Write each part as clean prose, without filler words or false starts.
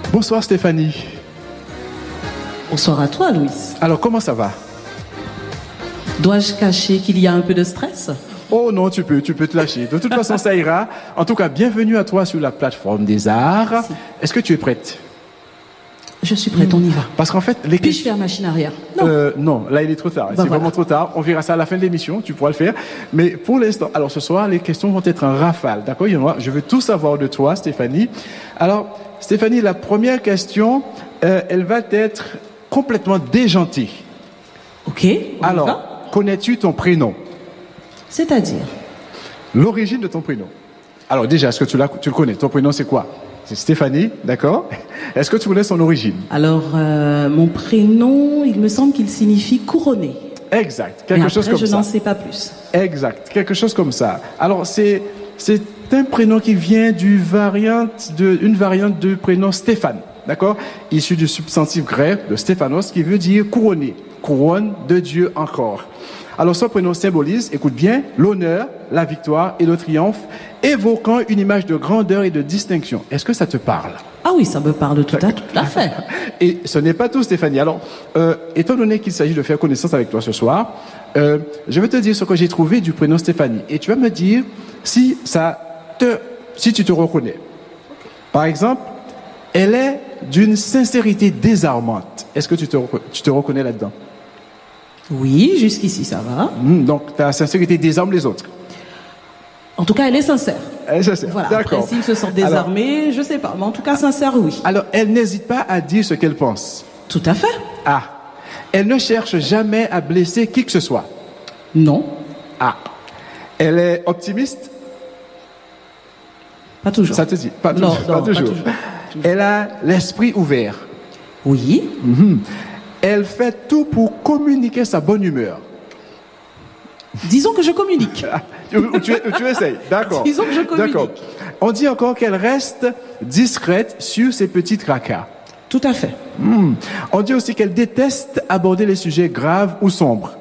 Bonsoir Stéphanie. Bonsoir à toi, Louis. Alors, comment ça va? Dois-je cacher qu'il y a un peu de stress? Oh non, tu peux te lâcher. De toute façon, ça ira. En tout cas, bienvenue à toi sur la plateforme des arts. Merci. Est-ce que tu es prête? Je suis prête, on y va. Parce qu'en fait, Puis-je faire machine arrière? Non. Non, là il est trop tard. C'est voilà. vraiment trop tard. On verra ça à la fin de l'émission, tu pourras le faire. Mais pour l'instant, alors ce soir, les questions vont être en rafale. D'accord? Je veux tout savoir de toi, Stéphanie. Alors, Stéphanie, la première question, elle va être complètement déjantée. Ok, on y Alors, va. connais-tu ton prénom? C'est-à-dire? L'origine de ton prénom. Alors déjà, est-ce que tu le connais? Ton prénom, c'est quoi? C'est Stéphanie, d'accord? Est-ce que tu connais son origine? Alors, mon prénom, il me semble qu'il signifie couronné. Exact, Mais quelque après, chose comme je ça. n'en sais pas plus. Exact, quelque chose comme ça. Alors, c'est un prénom qui vient d'une variante de prénom Stéphane, d'accord? Issu du substantif grec de Stéphanos, qui veut dire couronné, couronne de Dieu encore. Alors, ce prénom symbolise, écoute bien, l'honneur, la victoire et le triomphe, évoquant une image de grandeur et de distinction. Est-ce que ça te parle? Ah oui, ça me parle tout à fait. Et ce n'est pas tout, Stéphanie. Alors, étant donné qu'il s'agit de faire connaissance avec toi ce soir, je vais te dire ce que j'ai trouvé du prénom Stéphanie. Et tu vas me dire si tu te reconnais. Par exemple, elle est d'une sincérité désarmante. Est-ce que tu te reconnais là-dedans? Oui, jusqu'ici, ça va. Donc, ta sincérité désarme les autres. En tout cas, elle est sincère. Elle est sincère. Voilà. D'accord. Après, s'ils se sentent désarmés, je sais pas. Mais en tout cas, sincère, oui. Alors, elle n'hésite pas à dire ce qu'elle pense. Tout à fait. Ah. Elle ne cherche jamais à blesser qui que ce soit. Non. Ah. Elle est optimiste? Pas toujours. Ça te dit? Pas Non, toujours. non, Pas toujours. pas toujours. Elle a l'esprit ouvert. Oui. Elle fait tout pour communiquer sa bonne humeur. Disons que je communique. Tu essayes, d'accord. Disons que je communique. D'accord. On dit encore qu'elle reste discrète sur ses petits tracas. Tout à fait. On dit aussi qu'elle déteste aborder les sujets graves ou sombres.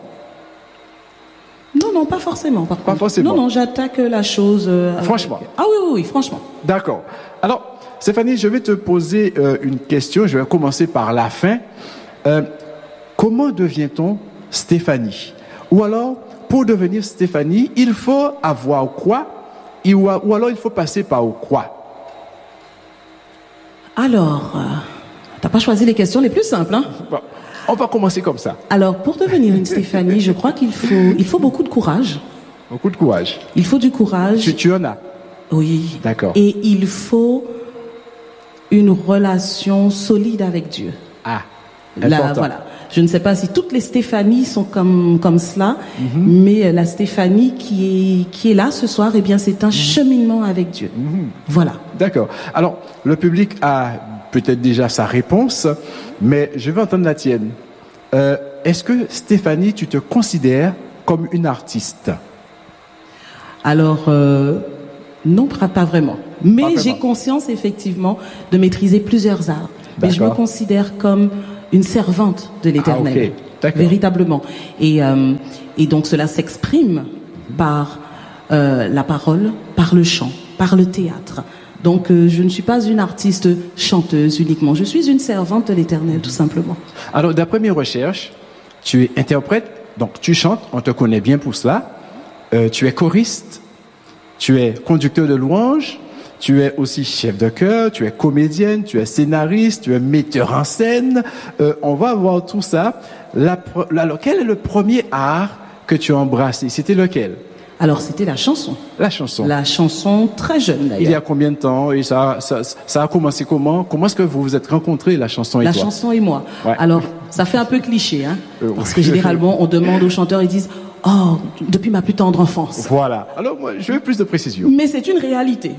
Non, pas forcément. Pas forcément. Non, j'attaque la chose. Franchement. Ah oui, franchement. D'accord. Alors, Stéphanie, je vais te poser une question. Je vais commencer par la fin. Comment devient-on Stéphanie? Ou alors, pour devenir Stéphanie, il faut avoir quoi? Ou alors il faut passer par quoi? Alors, t'as pas choisi les questions les plus simples, hein? Bon, on va commencer comme ça. Alors, pour devenir une Stéphanie, je crois qu'il faut beaucoup de courage. Beaucoup de courage. Il faut du courage. Tu en as? Oui. D'accord. Et il faut une relation solide avec Dieu. Ah, Là, important. voilà. Je ne sais pas si toutes les Stéphanies sont comme cela, mais la Stéphanie qui est là ce soir, eh bien, c'est un cheminement avec Dieu. Voilà. D'accord. Alors, le public a peut-être déjà sa réponse, mais je vais entendre la tienne. Est-ce que, Stéphanie, tu te considères comme une artiste? Alors, non, pas vraiment. Mais Pas vraiment. j'ai conscience, effectivement, de maîtriser plusieurs arts. Mais je me D'accord. considère comme une servante de l'Éternel. Ah, ok. D'accord. Véritablement. Et donc, cela s'exprime par la parole, par le chant, par le théâtre. Donc, je ne suis pas une artiste chanteuse uniquement. Je suis une servante de l'Éternel, tout simplement. Alors, d'après mes recherches, tu es interprète, donc tu chantes, on te connaît bien pour cela. Tu es choriste, tu es conducteur de louanges, tu es aussi chef de chœur, tu es comédienne, tu es scénariste, tu es metteur en scène. On va voir tout ça. Quel est le premier art que tu as embrassé? C'était lequel? Alors, c'était la chanson. La chanson. La chanson très jeune, d'ailleurs. Il y a combien de temps? Et ça a commencé comment? Comment est-ce que vous vous êtes rencontrés, la chanson et La toi? chanson et moi. Ouais. Alors, ça fait un peu cliché, hein, parce que oui. généralement, on demande aux chanteurs, ils disent « Oh, depuis ma plus tendre enfance ». Voilà. Alors, moi, je veux plus de précision. Mais c'est une réalité.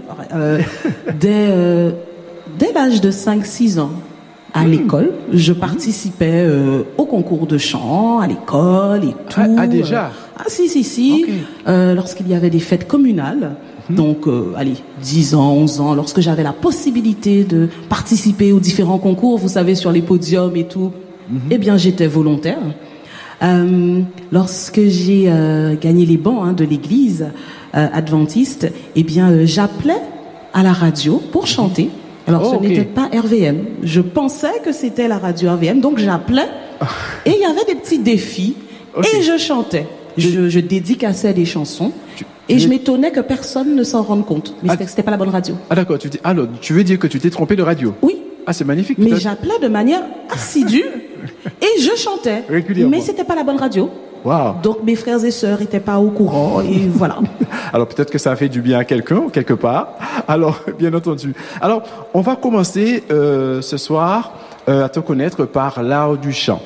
Dès l'âge de 5-6 ans, à l'école, je participais au concours de chant, à l'école et tout. Ah, déjà? Si. Ok. Lorsqu'il y avait des fêtes communales, donc, 10 ans, 11 ans, lorsque j'avais la possibilité de participer aux différents concours, vous savez, sur les podiums et tout, eh bien, j'étais volontaire. Lorsque j'ai gagné les bancs de l'église adventiste, eh bien, j'appelais à la radio pour chanter. Alors, Oh, ce ok. n'était pas RVM. Je pensais que c'était la radio RVM, donc j'appelais. Et il y avait des petits défis. Ok. Et je chantais. Je dédicaçais des chansons. Et je m'étonnais que personne ne s'en rende compte. Mais c'était pas la bonne radio. Ah d'accord, alors tu veux dire que tu t'es trompé de radio? Oui. Ah, c'est magnifique. Mais Peut-être- j'appelais de manière assidue. Et je chantais. Régulièrement. Mais c'était pas la bonne radio. Waouh. Donc mes frères et sœurs n'étaient pas au courant. Et voilà. Alors peut-être que ça a fait du bien à quelqu'un, quelque part. Alors, bien entendu. Alors, on va commencer ce soir à te connaître par l'art du chant.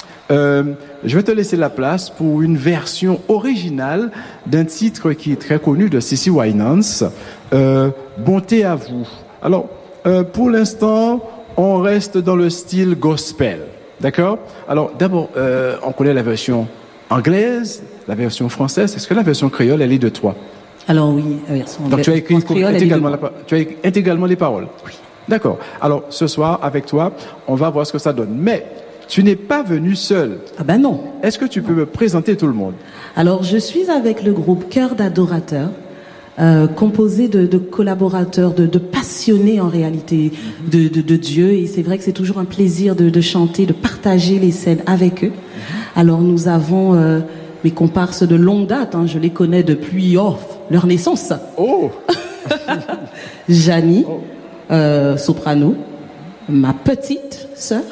Je vais te laisser la place pour une version originale d'un titre qui est très connu de CeCe Winans, Bonté à vous. Alors, pour l'instant, on reste dans le style gospel. D'accord? Alors, d'abord, on connaît la version anglaise, la version française. Est-ce que la version créole, elle est de toi? Alors oui, la version Donc tu as écrit créole, elle est intégralement, de- tu as écrit intégralement les paroles. Oui. D'accord. Alors ce soir, avec toi, on va voir ce que ça donne. Mais tu n'es pas venu seul. Ah ben non. Est-ce que tu peux me présenter tout le monde? Alors, je suis avec le groupe Cœur d'adorateurs, composé de collaborateurs, de passionnés en réalité de Dieu. Et c'est vrai que c'est toujours un plaisir de chanter, de partager les scènes avec eux. Alors, nous avons mes comparses de longue date. Hein, je les connais depuis leur naissance. Oh, Janie, soprano, ma petite sœur.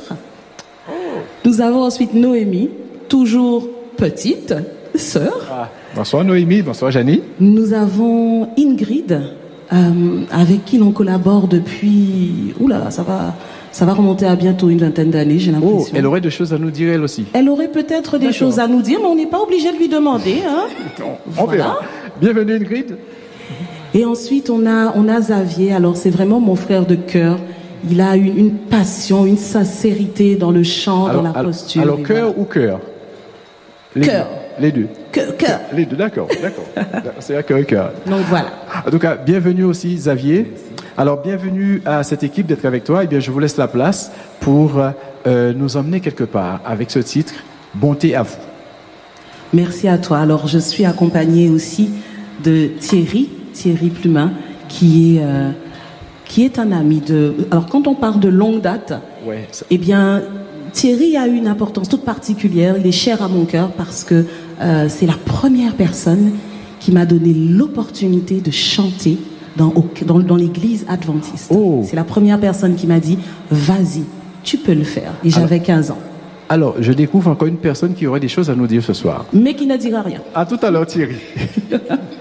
Nous avons ensuite Noémie, toujours petite sœur. ah. Bonsoir Noémie, bonsoir Janie. Nous avons Ingrid, avec qui l'on collabore depuis... Oula, ça va remonter à bientôt une vingtaine d'années, j'ai Oh, l'impression. elle aurait des choses à nous dire elle aussi. Elle aurait peut-être des D'accord. choses à nous dire, mais on n'est pas obligé de lui demander. Hein. On Voilà. verra. Bienvenue Ingrid. Et ensuite, on a Xavier. Alors, c'est vraiment mon frère de cœur. Il a une passion, une sincérité dans le chant, dans la posture. alors Et cœur ou cœur? Les Cœur. deux. Les deux. Cœur. Les deux, d'accord. C'est à cœur et cœur. Donc voilà. En tout cas, bienvenue aussi Xavier. Alors, bienvenue à cette équipe d'être avec toi. Eh bien, je vous laisse la place pour nous emmener quelque part avec ce titre, Bonté à vous. Merci à toi. Alors, je suis accompagnée aussi de Thierry Plumin, qui est un ami de... Alors, quand on parle de longue date, Ouais, ça- eh bien, Thierry a une importance toute particulière. Il est cher à mon cœur parce que c'est la première personne qui m'a donné l'opportunité de chanter dans l'église adventiste. Oh. C'est la première personne qui m'a dit « Vas-y, tu peux le faire ». Et j'avais 15 ans. Alors, je découvre encore une personne qui aurait des choses à nous dire ce soir. Mais qui ne dira rien. À tout à l'heure, Thierry.